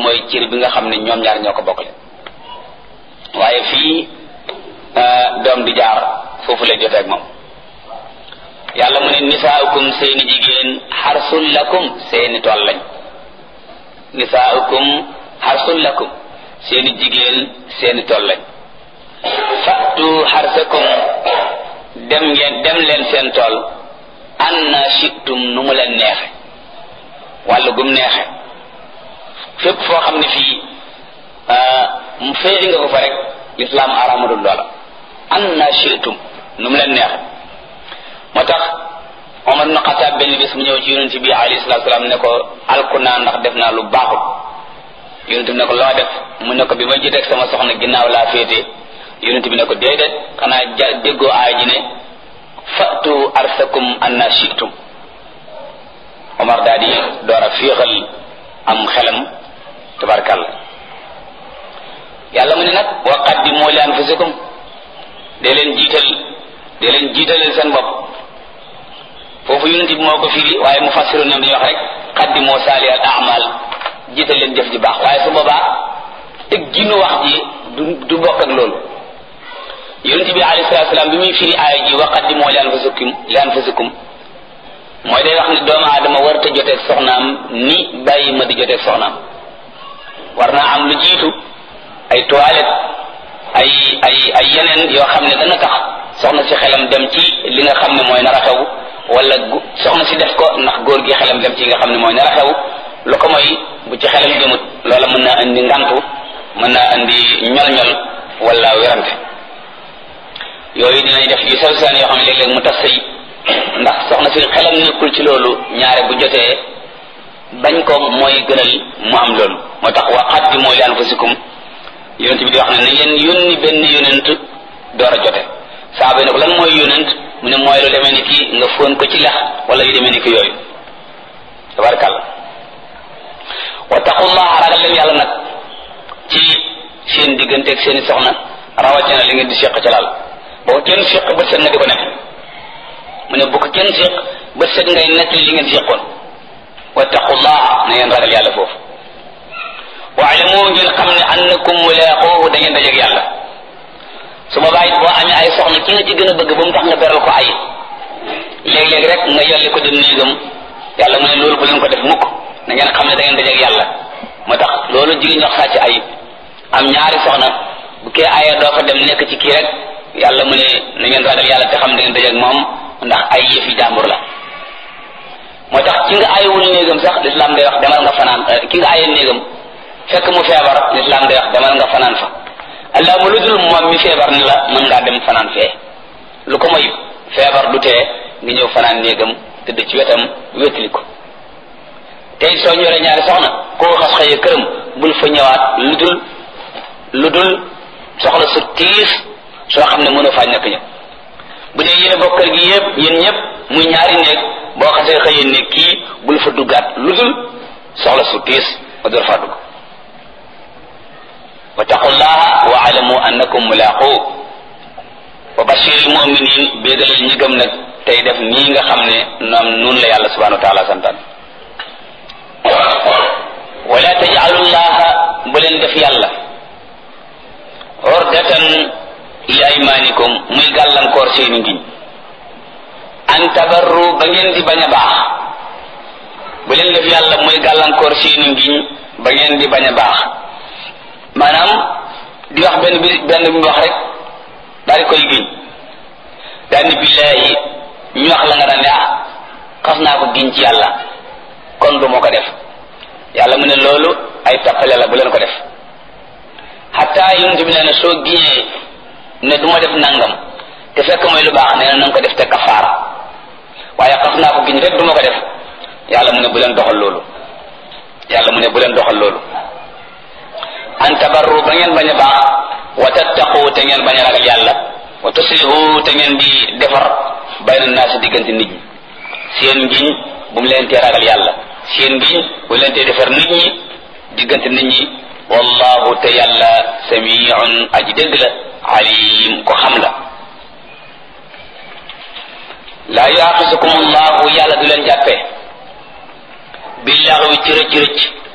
mooy cër bi nga xam ne ñoom ñaar ñoo ko bokkale waaye fii doom di jaar foofu lay jotee ak moom yàlla mu ne nisaaukum seeni jigéen xarsul lakum seeni tool lañ nisaaukum xarsul lakum seeni jigéen seeni tool lañ fatu xarsakum dem leen seen tool anna shi'tum nu mu leen neexe wàllu gum neexe fépp foo xam ne fii féeri nga ko fa rek lislaam araamadul loola anna shi'tum nu mu leen neexe moo tax Omar ibn Xattaab benn bés mu ñëw ci yonent bi alayhi salaatu salaam ne ko alku naa ndax def naa lu baaxul yonent bi ne ko loo def mu ne ko bi ma jiteeg sama soxna ginnaaw laa féete yonent bi ne ko déedéet xanaa déggoo aay ji ne fatu arsakum anna shi'tum Omar daal di door a féexal am xelam tabarkalla yàlla mu ne nag wa qaddimu li anfusikum dee leen jiitalal seen bopp foofu yonent bi moo ko firi waaye mu fassiru ñoom dañuy wax rek qaddimu saali al a'mal jiital leen jëf ji baax waaye su boobaa teg ginu wax ji du bokk ak loolu yonent bi alayhi salaatu salaam bi muy firi aaya ji wa qaddimu li anfusikum mooy day wax ne doomu aadama war ta joteeg soxnaam ni bàyyi ma di joteeg soxnaam war naa am lu jiitu ay toilette ay yeneen yoo xam ne dana tax soxna si xelam dem ci li nga xam ne mooy nar a xew wala soxna si def ko ndax góor gi xelam dem ci nga xam ne mooy nar a xew lu ko mooy bu ci xelam jëmut loola mën naa indi ngantu mën naa indi ñol-ñol wala werante yooyu dinañ def yu sew seen yoo xam ne léeg-léeg mu tas sëy ndax soxna si xelam nekkul ci loolu ñaare bu jotee bañ ko mooy gënal mu am loolu moo tax wa qaddimu li anfusikum yonent bi di wax ne na ngeen yónni benn yonent door a jote saaba yi ne ko lan mooy yonent mu ne mooy lu demee ni ki nga fóon ko ci lex wala yu demee ni ki yooyu tabarakàllah wattaqullaha ragal leen yàlla nag ci seen digganteeg seeni soxna rawatina li ngeen di séq ca laal boo kenn séq ba set nga di ko nekk mu ne bu ko kenn séq ba set ngay nekk li ngeen séqoon wattaqullaha na ngeen ragal yàlla foofu waalamu ngeen xam ne annakum mulaaquuhu da ngeen dajeeg yàlla su ma bàyyi boo amee ay soxna ki nga ci gën a bëgg ba mu tax nga beral ko ay léeg-léeg rek nga yolli ko dem néegam yàlla mu ne loolu bu leen ko def mukk na ngeen xam ne da ngeen dajeeg yàlla moo tax loolu jigéen ñox sàcc ay am ñaari soxna bu kee aya doo fa dem nekk ci kii rek yàlla mu ne na ngeen ragal yàlla te xam da ngeen dajeeg moom ndax ay yëfi jàmbur la moo tax ki nga ayewul néegam sax lislaam day wax demal nga fanaan ki nga aye néegam fekk mu feebar lislaam day wax demal nga fanaan fa allah mu lu dul moom mi feebar ni la mën ngaa dem fanaan fee lu ko moy feebar du tee nga ñëw fanaan néegam tëdd ci wetam wétali ko tey soo ñoree ñaari soxna koo xas xëyee këram bul fa ñëwaat lu dul soxla su tiis soo xam ne mënoo faa ñàkk ñëw bu dee yéen bokk kër gi yëpp yéen ñëpp muy ñaari néeg boo xasee xëyee néeg kii bul fa duggaat lu dul soxla su tiis nga door faa dugg wattaqullaha wa alamu annakum mulaqu wa bashiril mu'minin béegalal ñi gëm nag tey def nii nga xam ne noom noonu la yàlla subhanahu wa taala santaan wala taj'alullaha bu leen def yàlla urdatan li aymanikum muy gàllankoor seeni ngiñ an tabarru ba ngeen di bañ a baax bu leen def yàlla muy gàllankoor seeni ngiñ ba ngeen di bañ a baax maanaam di wax benn bi wax rek daal di koy giñ daal ni billaahi ñu wax la nga daan ne xas naa ko giñ ci yàlla kon du moo ko def yàlla mu ne loolu ay tappale la bu leen ko def xataa yonent bi nee na soo giñee ne du ma def nangam te fekk mooy lu baax nee na nanga ko def te kafaara waaye xas naa ko giñ rek du ma ko def yàlla mu ne bu leen doxal loolu yàlla mu ne bu leen doxal loolu an tabarru ba ngeen bañ a baax wa tattaqu te ngeen bañ a ragal yàlla wa tuslihu te ngeen di defar bayna naasi diggante nit ñi seen ngiñ bu mu leen tee ragal yàlla seen ngiñ bu mu leen tee defar nit ñi diggante nit ñi wallahu te yàlla samiun aji dégg la alim ko xam la laa yuaxisukum allahu yàlla du leen jàppee billaxwi ci rëcc